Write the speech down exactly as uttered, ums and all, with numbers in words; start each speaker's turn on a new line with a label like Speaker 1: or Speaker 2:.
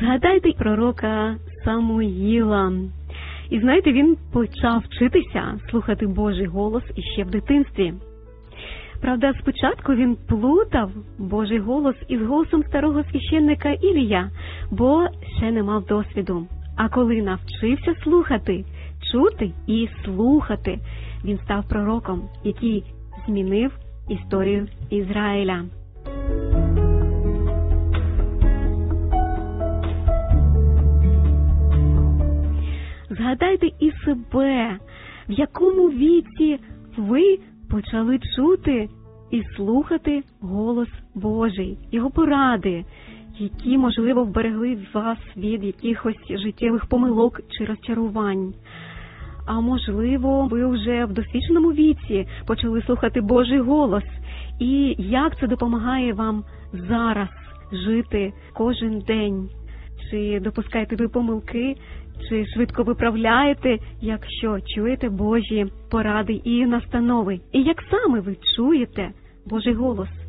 Speaker 1: Згадайте пророка Самуїла. І знаєте, він почав вчитися слухати Божий голос іще в дитинстві. Правда, спочатку він плутав Божий голос із голосом старого священника Ілія, бо ще не мав досвіду. А коли навчився слухати, чути і слухати, він став пророком, який змінив історію Ізраїля. Згадайте і себе, в якому віці ви почали чути і слухати голос Божий, Його поради, які, можливо, вберегли вас від якихось життєвих помилок чи розчарувань. А можливо, ви вже в досвідченому віці почали слухати Божий голос. І як це допомагає вам зараз жити кожен день? Чи допускаєте ви помилки, чи швидко виправляєте, якщо чуєте Божі поради і настанови? І як саме ви чуєте Божий голос?